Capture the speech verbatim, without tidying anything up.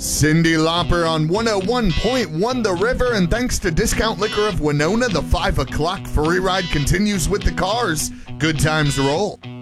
Cyndi Lauper on one oh one point one The River, and thanks to Discount Liquor of Winona, the five o'clock free ride continues with the cars. Good times roll.